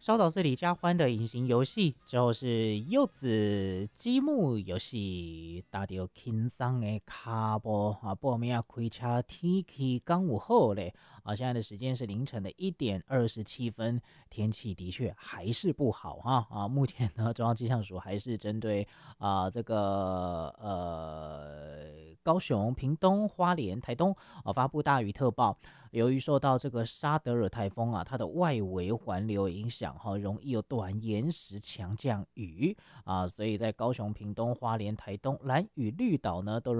稍早是李佳欢的隐形游戏，之后是柚子积木游戏，打到轻松的卡波啊，报名开车天气刚有好嘞啊！现在的时间是凌晨的1点27分，天气的确还是不好哈啊！目前呢，中央气象署还是针对这个高雄、屏东、花莲、台东发布大雨特报。由于受到这个沙德尔台风它的外围环流影响容易有短延时强降雨所以在高雄、屏东、花莲、台东、兰屿、绿岛呢都